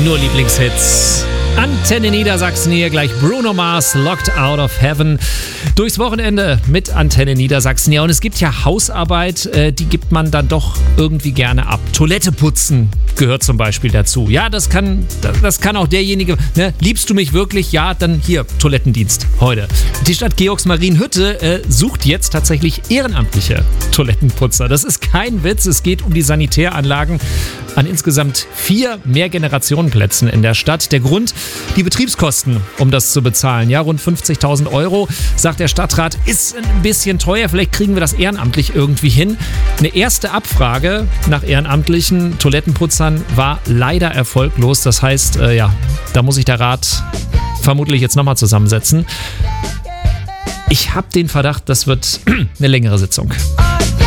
Nur Lieblingshits. Antenne Niedersachsen hier, gleich Bruno Mars, Locked Out of Heaven. Durchs Wochenende mit Antenne Niedersachsen. Ja, und es gibt ja Hausarbeit, die gibt man dann doch irgendwie gerne ab. Toilette putzen gehört zum Beispiel dazu. Ja, das kann auch derjenige, ne? Liebst du mich wirklich? Ja, dann hier, Toilettendienst heute. Die Stadt Georgsmarienhütte sucht jetzt tatsächlich ehrenamtliche Toilettenputzer. Das ist kein Witz, es geht um die Sanitäranlagen an insgesamt 4 Mehrgenerationenplätzen in der Stadt. Der Grund, die Betriebskosten, um das zu bezahlen. Ja, rund 50.000 €, sagt der Stadtrat, ist ein bisschen teuer. Vielleicht kriegen wir das ehrenamtlich irgendwie hin. Eine erste Abfrage nach ehrenamtlichen Toilettenputzern war leider erfolglos. Das heißt, da muss sich der Rat vermutlich jetzt nochmal zusammensetzen. Ich habe den Verdacht, das wird eine längere Sitzung.